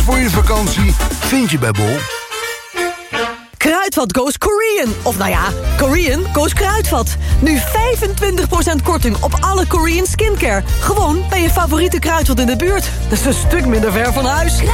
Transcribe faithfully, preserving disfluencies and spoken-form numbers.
voor je vakantie vind je bij Bol. Kruidvat goes Korean. Of nou ja, Korean goes Kruidvat. Nu vijfentwintig procent korting op alle Korean skincare. Gewoon bij je favoriete Kruidvat in de buurt. Dat is een stuk minder ver van huis.